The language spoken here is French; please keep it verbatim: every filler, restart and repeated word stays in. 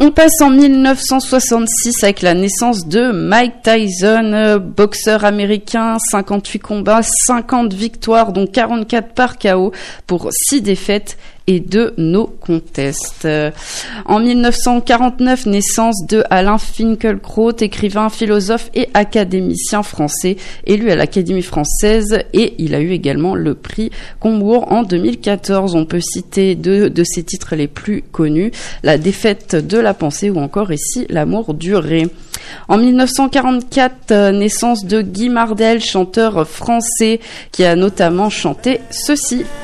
On passe en mille neuf cent soixante-six avec la naissance de Mike Tyson, boxeur américain, cinquante-huit combats, cinquante victoires, dont quarante-quatre par K O pour six défaites et deux no contest. En mille neuf cent quarante-neuf, naissance de Alain Finkielkraut, écrivain, philosophe et académicien français, élu à l'Académie française, et il a eu également le prix Goncourt en deux mille quatorze. On peut citer deux de ses titres les plus connus, La défaite de la pensée ou encore Ici l'amour duré. En mille neuf cent quarante-quatre, naissance de Guy Mardel, chanteur français qui a notamment chanté ceci.